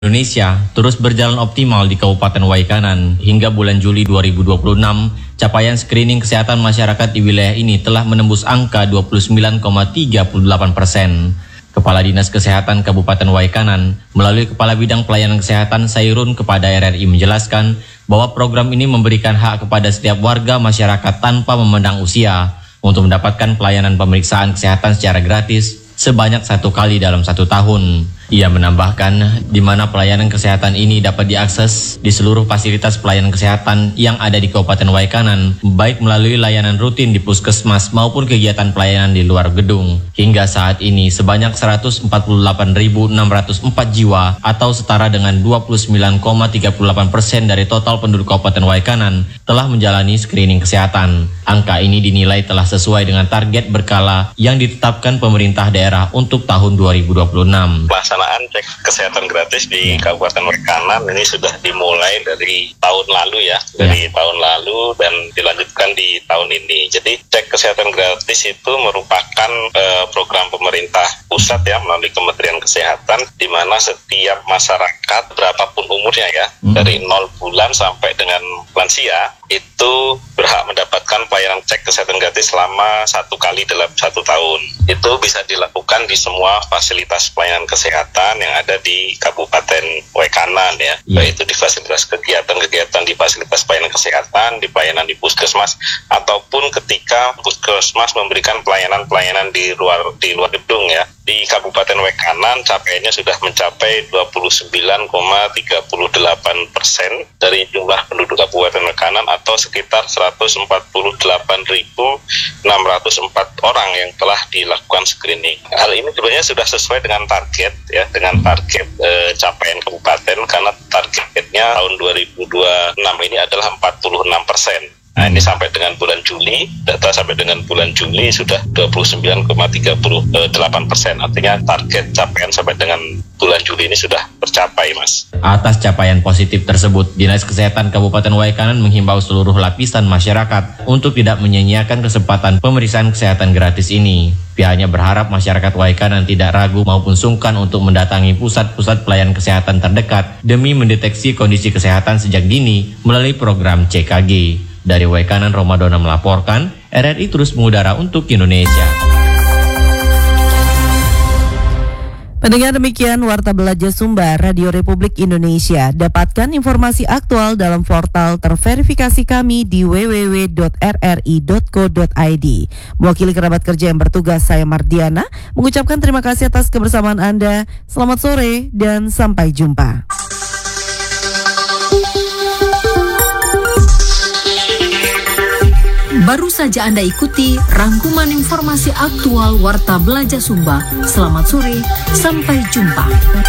Indonesia terus berjalan optimal di Kabupaten Waikanan. Hingga bulan Juli 2026, capaian screening kesehatan masyarakat di wilayah ini telah menembus angka 29,38%. Kepala Dinas Kesehatan Kabupaten Waikanan melalui Kepala Bidang Pelayanan Kesehatan Sairun kepada RRI menjelaskan bahwa program ini memberikan hak kepada setiap warga masyarakat tanpa memandang usia untuk mendapatkan pelayanan pemeriksaan kesehatan secara gratis sebanyak 1 kali dalam 1 tahun. Ia menambahkan di mana pelayanan kesehatan ini dapat diakses di seluruh fasilitas pelayanan kesehatan yang ada di Kabupaten Waikanan, baik melalui layanan rutin di puskesmas maupun kegiatan pelayanan di luar gedung. Hingga saat ini sebanyak 148.604 jiwa atau setara dengan 29,38% dari total penduduk Kabupaten Waikanan telah menjalani screening kesehatan. Angka ini dinilai telah sesuai dengan target berkala yang ditetapkan pemerintah daerah untuk tahun 2026. Pelaksanaan cek kesehatan gratis di Kabupaten Waikanan ini sudah dimulai dari tahun lalu tahun lalu dan dilanjutkan di tahun ini. Jadi cek kesehatan gratis itu merupakan program pemerintah pusat melalui Kementerian Kesehatan, di mana setiap masyarakat berapapun umurnya dari 0 bulan sampai dengan lansia itu berhak mendapatkan pelayanan cek kesehatan gratis selama 1 kali dalam 1 tahun. Itu bisa dilakukan di semua fasilitas pelayanan kesehatan yang ada di Kabupaten Waikanan baik itu di fasilitas kegiatan di fasilitas pelayanan kesehatan, di pelayanan di puskesmas, ataupun ketika puskesmas memberikan pelayanan di luar gedung Di Kabupaten Waikanan capaiannya sudah mencapai 29,38% dari jumlah penduduk Kabupaten Waikanan atau sekitar 148.604 orang yang telah dilakukan screening. Hal ini sebenarnya sudah sesuai dengan target capaian kabupaten, karena targetnya tahun 2026 ini adalah 46%. Nah, ini sampai dengan bulan Juli, data sampai dengan bulan Juli sudah 29,38%. Artinya target capaian sampai dengan bulan Juli ini sudah tercapai, Mas. Atas capaian positif tersebut, Dinas Kesehatan Kabupaten Waikanan menghimbau seluruh lapisan masyarakat untuk tidak menyia-nyiakan kesempatan pemeriksaan kesehatan gratis ini. Pihaknya berharap masyarakat Waikanan tidak ragu maupun sungkan untuk mendatangi pusat-pusat pelayanan kesehatan terdekat demi mendeteksi kondisi kesehatan sejak dini melalui program CKG. Dari Waikanan, Romadona melaporkan, RRI terus mengudara untuk Indonesia. Pendengar, demikian Warta Belajar Sumba Radio Republik Indonesia. Dapatkan informasi aktual dalam portal terverifikasi kami di www.rri.co.id. Mewakili kerabat kerja yang bertugas, saya Mardiana mengucapkan terima kasih atas kebersamaan Anda. Selamat sore dan sampai jumpa. Baru saja Anda ikuti rangkuman informasi aktual Warta Belajar Sumba. Selamat sore, sampai jumpa.